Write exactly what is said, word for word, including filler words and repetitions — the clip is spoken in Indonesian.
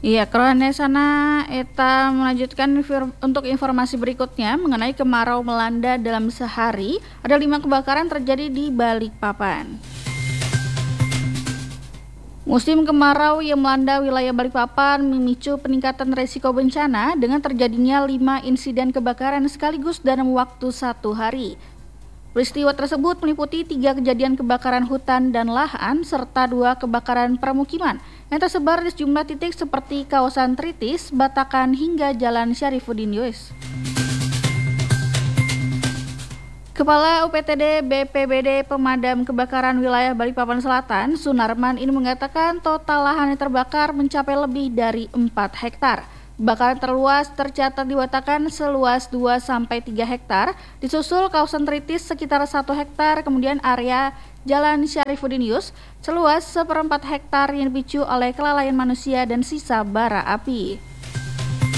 Iya, kerohane sana eta melanjutkan fir- untuk informasi berikutnya mengenai kemarau melanda dalam sehari. Ada lima kebakaran terjadi di Balikpapan. Musim kemarau yang melanda wilayah Balikpapan memicu peningkatan resiko bencana dengan terjadinya lima insiden kebakaran sekaligus dalam waktu satu hari. Peristiwa tersebut meliputi tiga kejadian kebakaran hutan dan lahan serta dua kebakaran permukiman yang tersebar di sejumlah titik seperti kawasan Tritis, Batakan hingga Jalan Syarifuddin Yus. Kepala U P T D B P B D Pemadam Kebakaran Wilayah Balikpapan Selatan, Sunarman ini mengatakan total lahan yang terbakar mencapai lebih dari empat hektar. Kebakaran terluas tercatat di Batakan seluas dua sampai tiga hektar, disusul kawasan Tritis sekitar satu hektar, kemudian area Jalan Syarifuddin Yus seluas seperempat hektar yang dipicu oleh kelalaian manusia dan sisa bara api.